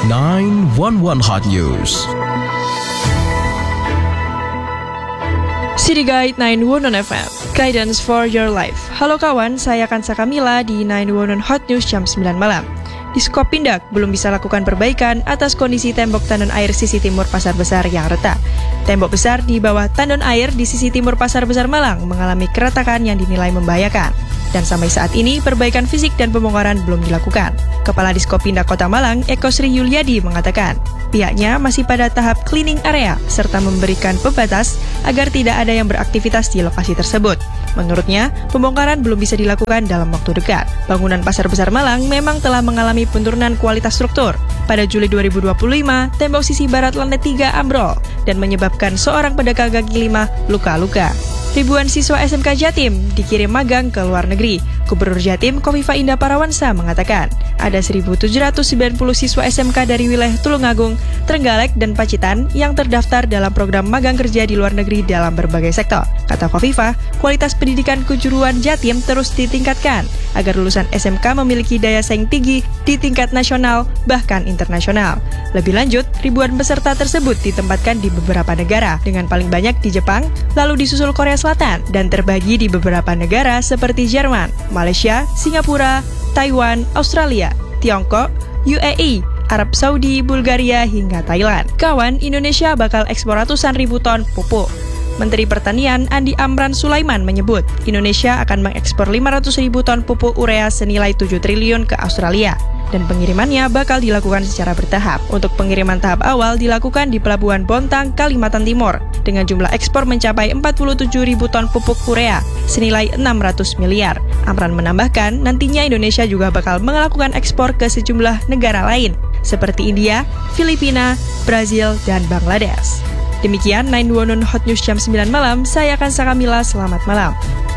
911 Hot News. City Guide 911 FM, Guidance for Your Life. Halo kawan, saya Kansa Kamila di 911 Hot News jam 9 malam. Diskopindak belum bisa lakukan perbaikan atas kondisi tembok tandon air sisi timur Pasar Besar yang retak. Tembok besar di bawah tandon air di sisi timur Pasar Besar Malang mengalami keretakan yang dinilai membahayakan. Dan sampai saat ini, perbaikan fisik dan pembongkaran belum dilakukan. Kepala Diskopindak Kota Malang, Eko Sri Yuliadi, mengatakan, pihaknya masih pada tahap cleaning area, serta memberikan pembatas agar tidak ada yang beraktivitas di lokasi tersebut. Menurutnya, pembongkaran belum bisa dilakukan dalam waktu dekat. Bangunan Pasar Besar Malang memang telah mengalami penurunan kualitas struktur. Pada Juli 2025, tembok sisi barat lantai 3 ambrol dan menyebabkan seorang pedagang kaki 5 luka-luka. Ribuan siswa SMK Jatim dikirim magang ke luar negeri. Gubernur Jatim Kofifa Indah Parawansa mengatakan, ada 1.790 siswa SMK dari wilayah Tulungagung, Trenggalek, dan Pacitan yang terdaftar dalam program magang kerja di luar negeri dalam berbagai sektor. Kata Kofifa, kualitas pendidikan kejuruan Jatim terus ditingkatkan agar lulusan SMK memiliki daya saing tinggi di tingkat nasional bahkan internasional. Lebih lanjut, ribuan peserta tersebut ditempatkan di beberapa negara, dengan paling banyak di Jepang, lalu disusul Korea Selatan, dan terbagi di beberapa negara seperti Jerman, Malaysia, Singapura, Taiwan, Australia, Tiongkok, UAE, Arab Saudi, Bulgaria, hingga Thailand. Kawan, Indonesia bakal ekspor ratusan ribu ton pupuk. Menteri Pertanian Andi Amran Sulaiman menyebut, Indonesia akan mengekspor 500 ribu ton pupuk urea senilai 7 triliun ke Australia. Dan pengirimannya bakal dilakukan secara bertahap. Untuk pengiriman tahap awal dilakukan di Pelabuhan Bontang, Kalimantan Timur, dengan jumlah ekspor mencapai 47 ribu ton pupuk urea, senilai 600 miliar. Amran menambahkan, nantinya Indonesia juga bakal melakukan ekspor ke sejumlah negara lain, seperti India, Filipina, Brazil, dan Bangladesh. Demikian 911 Hot News jam 9 malam, saya Kansa Kamila, selamat malam.